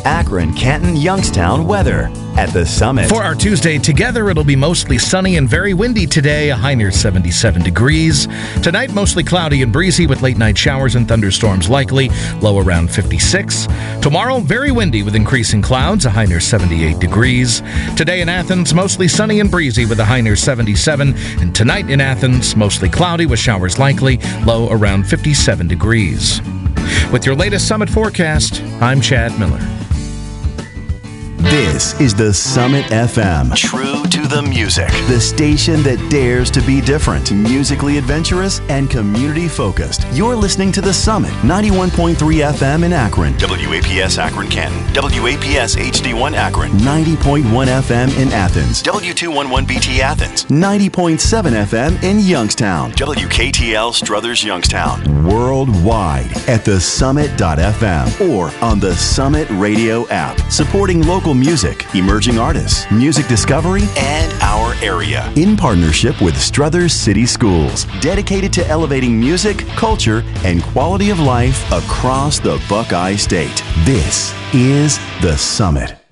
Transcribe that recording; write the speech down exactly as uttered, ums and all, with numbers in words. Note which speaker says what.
Speaker 1: Akron, Canton, Youngstown weather at the Summit.
Speaker 2: For our Tuesday together, it'll be mostly sunny and very windy today, a high near seventy-seven degrees. Tonight, mostly cloudy and breezy with late night showers and thunderstorms likely, low around fifty-six. Tomorrow, very windy with increasing clouds, a high near seventy-eight degrees. Today in Athens, mostly sunny and breezy with a high near seventy-seven. And tonight in Athens, mostly cloudy with showers likely, low around fifty-seven degrees. With your latest Summit forecast, I'm Chad Miller.
Speaker 1: This is the Summit F M. True to the music. The station that dares to be different, musically adventurous, and community focused. You're listening to the Summit, ninety-one point three F M in Akron.
Speaker 3: W A P S Akron Canton. W A P S H D one Akron.
Speaker 1: ninety point one F M in Athens.
Speaker 3: W two eleven B T Athens.
Speaker 1: ninety point seven F M in Youngstown.
Speaker 3: W K T L Struthers Youngstown.
Speaker 1: Worldwide at the summit dot f m or on the Summit Radio app. Supporting local music, emerging artists, music discovery,
Speaker 3: and our area.
Speaker 1: In partnership with Struthers City Schools, dedicated to elevating music, culture, and quality of life across the Buckeye State. This is The Summit.